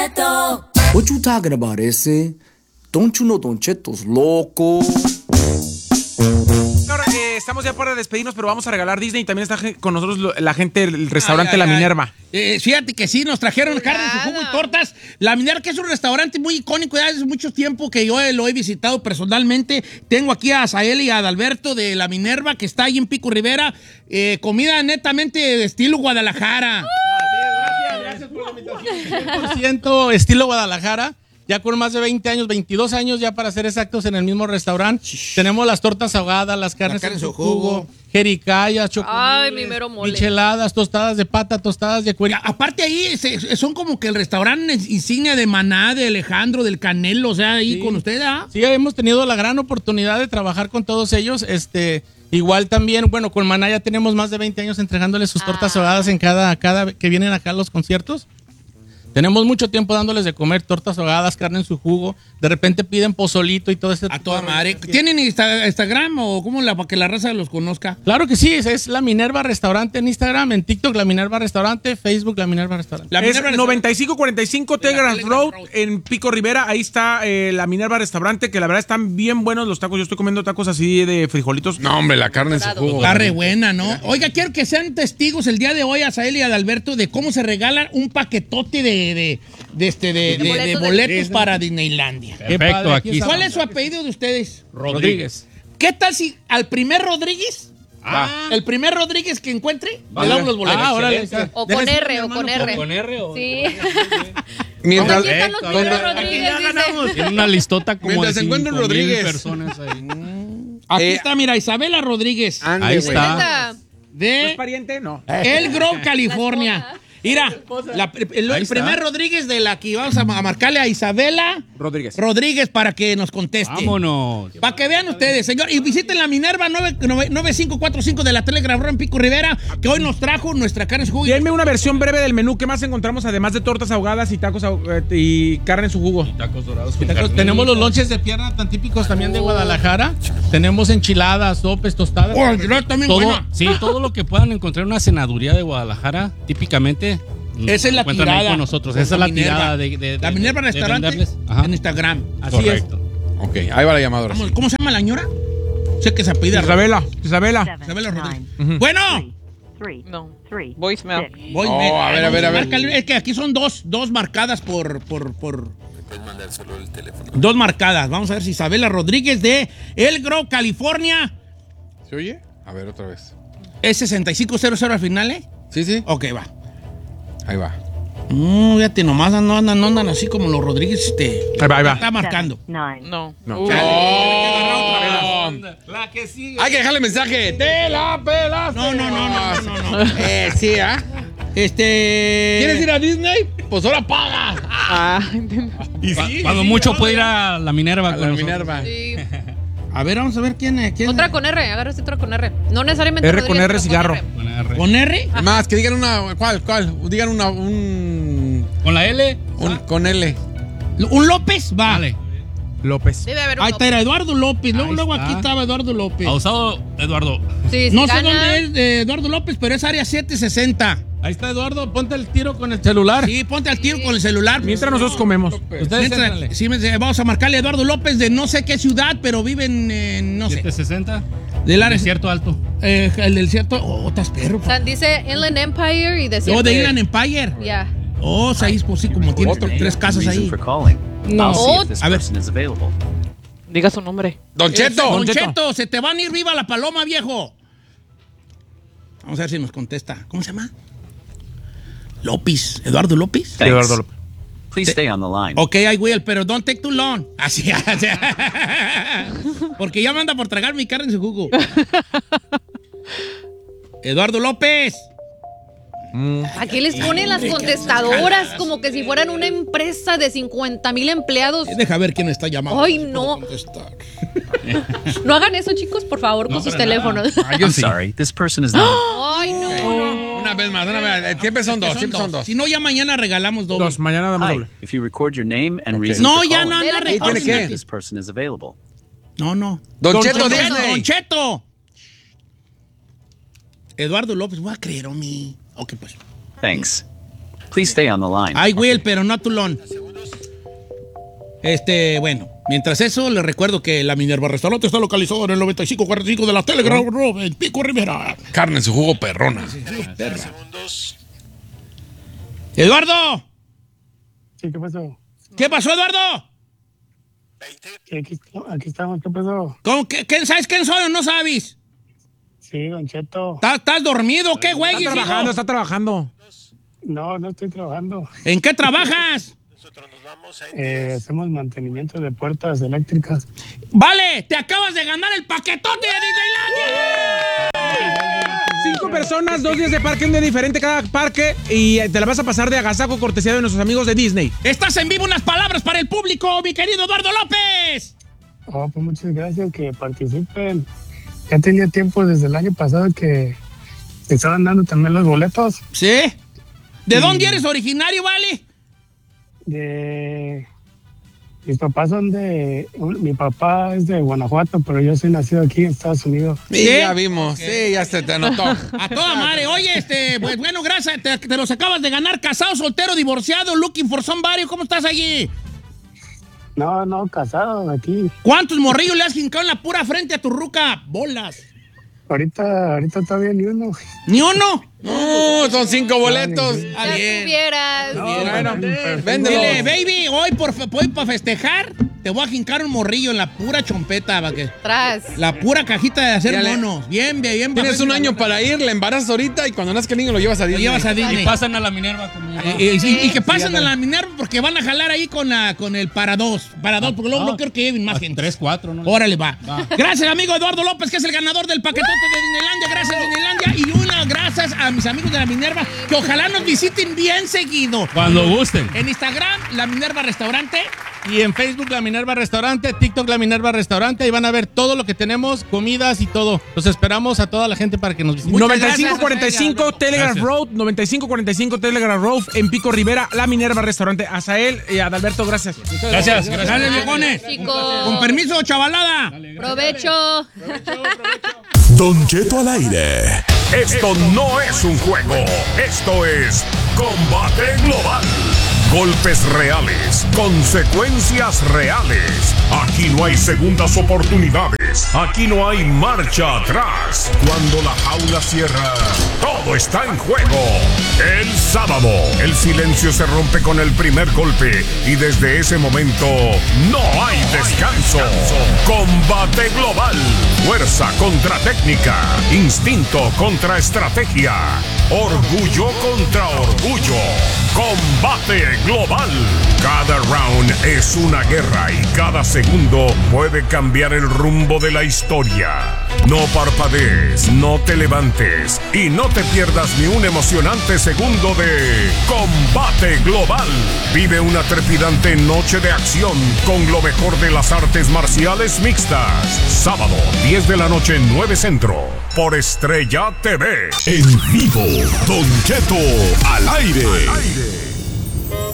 What you talking about, ese? Don't you know Don Cheto's loco? Ahora, estamos ya para despedirnos, pero vamos a regalar Disney y también está con nosotros la gente del restaurante La Minerva. Fíjate que sí, nos trajeron carne, su jugo y tortas. La Minerva, que es un restaurante muy icónico ya hace mucho tiempo que yo lo he visitado personalmente. Tengo aquí a Azael y a Adalberto de La Minerva, que está ahí en Pico Rivera. Comida netamente de estilo Guadalajara. Gracias por la invitación. 100% estilo Guadalajara. Ya con más de 20 años, 22 años ya para ser exactos en el mismo restaurante. Tenemos las tortas ahogadas, las carnes en su jugo, jericayas, chocolate, micheladas, tostadas de pata, tostadas de cuero. Aparte ahí son como que el restaurante insignia de Maná, de Alejandro, del Canelo, o sea, ahí con ustedes, ¿ah? Sí, hemos tenido la gran oportunidad de trabajar con todos ellos. Igual también, bueno, con Maná ya tenemos más de 20 años entregándoles sus tortas ahogadas en cada que vienen acá a los conciertos. Tenemos mucho tiempo dándoles de comer tortas ahogadas, carne en su jugo. De repente piden pozolito y todo a toda madre. ¿Tienen Instagram o cómo para que la raza los conozca? Claro que sí, es La Minerva Restaurante en Instagram, en TikTok La Minerva Restaurante, Facebook La Minerva Restaurante. Es 9545 Telegraph Road en Pico Rivera. Ahí está La Minerva Restaurante, que la verdad están bien buenos los tacos. Yo estoy comiendo tacos así de frijolitos. No, hombre, la carne en su jugo. Está re buena, ¿no? Oiga, quiero que sean testigos el día de hoy, Azael y Adalberto, de cómo se regalan un paquetote de boletos para Disneylandia. Perfecto, aquí. ¿Cuál es su apellido de ustedes? Rodríguez. ¿Qué tal si al primer Rodríguez, el primer Rodríguez que encuentre, le damos los boletos? Órale. O con R, o con R. ¿Con R o? Sí. Mientras, Aquí están los primeros Rodríguez, dice. En una listota como mientras de se encuentra un 5,000 Rodríguez. personas ahí. Aquí está, mira, Isabela Rodríguez. Ahí está. De ¿Es pariente? No. El Grove, California. Mira, el primer Rodríguez de la que vamos a marcarle a Isabela Rodríguez para que nos conteste. Vámonos. Para que vean ustedes, señor. Y visiten la Minerva 9545 de la Telegraph Road en Pico Rivera, que hoy nos trajo nuestra carne en su jugo. Denme una versión breve del menú. ¿Qué más encontramos además de tortas ahogadas y tacos y carne en su jugo? Tacos dorados. Tenemos los lonches de pierna tan típicos también de Guadalajara. Tenemos enchiladas, sopes, tostadas. También todo, sí, todo lo que puedan encontrar en una cenaduría de Guadalajara, típicamente. Esa es la tirada con nosotros. Esa es la tirada de la Minerva Restaurante en Instagram. Así correcto. Es. Ok, ahí va la llamadora. ¿Cómo se llama la señora? Sé que se apellida Isabela Rodríguez. Bueno. Voicemail. A ver. Es que aquí son dos marcadas por... Dos marcadas. Vamos a ver si Isabela Rodríguez de El Grove, California. ¿Se oye? A ver, otra vez. ¿Es 6500 al final, eh? Sí. Ok, va. Ahí va. Fíjate, nomás no andan así como los Rodríguez. Ahí va. Está marcando. No. La que sigue. Hay que dejarle mensaje. ¡Te la pelas! No. Sí, ¿ah? ¿Quieres ir a Disney? Pues ahora paga. ¿Y sí? Cuando mucho puede ir a la Minerva. A la Minerva. Sí. A ver, vamos a ver quién es. Otra con R, agárrate otra con R. No necesariamente R con Rodríguez, R, pero cigarro. con R. ¿Con R? Más, que digan una. ¿Cuál? Digan ¿Con la L? con L. ¿Un López? Va. Vale. López. Debe haber un Ahí está, era Eduardo López. Luego está. aquí estaba Eduardo López. Pausado, Eduardo. Sí, No sé gana. dónde es Eduardo López, pero es área 760. Ahí está Eduardo, ponte el tiro con el celular. Sí, ponte al tiro con el celular. Mientras nosotros comemos. Ustedes éntrenle. Sí, vamos a marcarle a Eduardo López de no sé qué ciudad, pero vive en no sé. 760. Del área. Desierto Alto. El del desierto. Estás perro. O sea, dice Inland Empire y desierto. De Inland Empire. Ya. Ahí pues sí, como tiene tres casas ahí. No. A ver. Diga su nombre. Don Cheto. Don Cheto, se te van a ir viva la paloma, viejo. Vamos a ver si nos contesta. ¿Cómo se llama? López. ¿Eduardo López? Eduardo López. Please stay on the line. Ok, I will, pero don't take too long. Así. Porque ya me anda por tragar mi carne en su jugo. Eduardo López. Aquí les ponen las contestadoras como que si fueran una empresa de 50,000 empleados. Deja ver quién está llamando. Ay, no. No hagan eso, chicos, por favor, con sus teléfonos. I'm sorry, this person is not. Ay, no. Una vez más. Siempre son dos. Si no, ya mañana regalamos doble. Dos, mañana damos Hi, doble. if you record your name and reason No, for ya calling, no, ¿Tiene qué? this person is available. No. Don Cheto Disney. Don Cheto. Eduardo López, voy a creer a mí. Ok, pues. Thanks. Please stay on the line. I will, pero no too long. Bueno, mientras eso, les recuerdo que la Minerva Restaurante está localizado en el 9545 de la Telegraph Road en Pico Rivera. Carne en su jugo perrona. ¡Eduardo! Sí, ¿qué pasó? ¿Qué pasó, Eduardo? Aquí estamos, ¿qué pasó? ¿Sabes quién soy o no sabes? Sí, Don Cheto. ¿Estás dormido? ¿Qué, güey? Está trabajando. No estoy trabajando. ¿En qué trabajas? Hacemos mantenimiento de puertas eléctricas. Vale, te acabas de ganar el paquetote de Disneylandia. 5 personas, 2 días de parque, un día diferente cada parque y te la vas a pasar de agasajo cortesía de nuestros amigos de Disney. Estás en vivo, unas palabras para el público, mi querido Eduardo López. Pues muchas gracias que participen. Ya tenía tiempo desde el año pasado que estaban dando también los boletos. ¿Sí? ¿De dónde eres originario, Vale? Mis papás son mi papá es de Guanajuato, pero yo soy nacido aquí en Estados Unidos. Sí, ya vimos. Okay. Sí, ya se te anotó. A toda madre. Oye, pues bueno, gracias. Te los acabas de ganar. Casado, soltero, divorciado, looking for somebody. ¿Cómo estás allí? No, casado aquí. ¿Cuántos morrillos le has hincado en la pura frente a tu ruca? Bolas. Ahorita todavía ni uno. ¿Ni uno? No, son 5 boletos. Ya estuvieras. Bueno, dile, baby, hoy para festejar, te voy a jincar un morrillo en la pura chompeta. Tras. La pura cajita de hacer monos. Bien. Tienes un año para ir, le embarazas ahorita y cuando nazca el niño lo llevas a Disney. Y pasan a la Minerva conmigo. Y que pasen a la Minerva porque van a jalar ahí con el para dos. Porque luego no quiero que lleven más gente. 3, 4, ¿no? Órale, va. Gracias, amigo Eduardo López, que es el ganador del paquetote de Disneylandia. Gracias, Disneylandia. Y gracias a mis amigos de la Minerva, que ojalá nos visiten bien seguido. Cuando gusten. En Instagram, la Minerva Restaurante. Y en Facebook, La Minerva Restaurante, TikTok, La Minerva Restaurante, y van a ver todo lo que tenemos, comidas y todo. Los esperamos a toda la gente para que nos visiten. 9545 Telegraph Road, 9545 Telegraph Road, en Pico Rivera, La Minerva Restaurante. Azael y Adalberto, gracias. Gracias. Dale, viejones. Chicos. Con permiso, chavalada. Dale, provecho. Don Cheto al aire. Esto no es un juego. Esto es Combate Global. Golpes reales, consecuencias reales. Aquí no hay segundas oportunidades. Aquí no hay marcha atrás. Cuando la jaula cierra, todo está en juego. El sábado, el silencio se rompe con el primer golpe y desde ese momento no hay descanso. Combate global. Fuerza contra técnica. Instinto contra estrategia. Orgullo contra orgullo. Combate global. Cada round es una guerra y cada segundo puede cambiar el rumbo de la historia. No parpadees, no te levantes y no te pierdas ni un emocionante segundo de Combate Global. Vive una trepidante noche de acción con lo mejor de las artes marciales mixtas. Sábado, 10 de la noche, 9 Centro, por Estrella TV. En vivo, Don Cheto al aire.